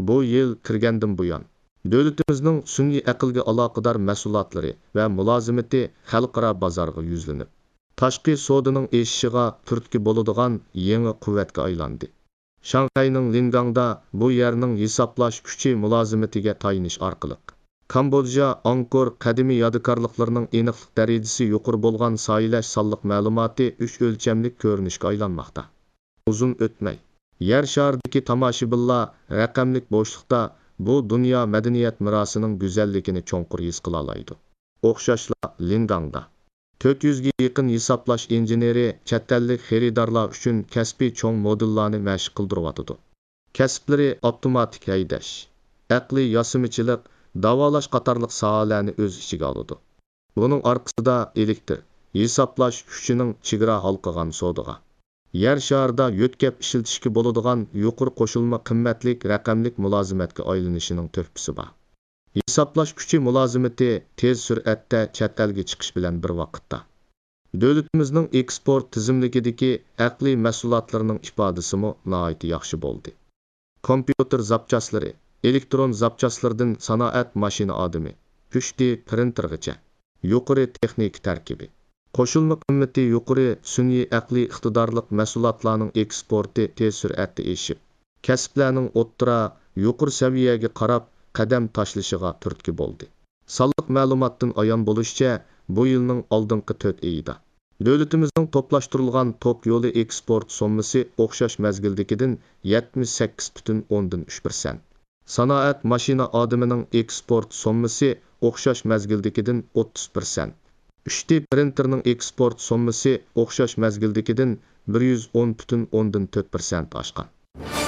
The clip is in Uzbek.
Bu yil kirgandan buyon davlatimizning sun'iy aqlga aloqador mahsulotlari va mulozimati xalqaro bozorga yuzlanib, tashqi savdoning eshishiga turtki bo'ladigan yangi quvvatga aylandi. Shanxayning Lingangda bu yerning hisoblash kuchi mulozimatiga tayinish orqali Kambodja Angkor qadimiy yodgorliklarining aniqlik darajasi yuqori bo'lgan soyalash sonliq ma'lumoti 3 o'lchamlik ko'rinishga aylanmoqda. Uzun o'tmay yer sharidagi tomoshabinlar raqamlik bo'shliqda bu dunyo madaniyat merosining go'zalligini cho'nqur his qila oladi. O'xshashla Lingangda 400 ga yaqin hisoblash injeneri chet ellik xaridorlar uchun kasbiy cho'ng modullarni mashq qildiryotdi. Kasblari avtomatik haydash, aqliy yosimichilik, davolash qatorliq sohalarni o'z ichiga oladi. Buning orqasida elektr hisoblash kuchining chegara halqagan savdoga, yer sharida yo'tkab ishlatishga bo'ladigan yuqori qo'shilma qimmatlik raqamlik mulozimatga aylanishining turtkisi bor. Hisoblash kuchi mulozimati tez sur'atda chet elga chiqish bilan bir vaqtda davlatimizning eksport tizimligidagi aqliy mahsulotlarining ifodasimi nihoyat yaxshi bo'ldi. Kompyuter zapchaslari, elektron zapchaslardan sanoat mashina odami, 3D printergacha yuqori texnik tarkibi, qo'shilma qimmati yuqori sun'iy aqliy iqtidorli mahsulotlarning eksporti tez sur'atda oshib, kasblarning o'ttira yuqori saviyaga qarab qadam tashlashiga turtki bo'ldi. Sonliq ma'lumotdan ayon bo'lishicha, bu yilning oldingi 4 oyida davlatimizning to'plashtirilgan tok yo'li eksport summasi o'xshash mazgildagidan 78,3%. Sanoat mashina odamining eksport summasi o'xshash mazgildagidan 30%. 3D printerning eksport summasi o'xshash mazgildagidan 110,4% oshgan.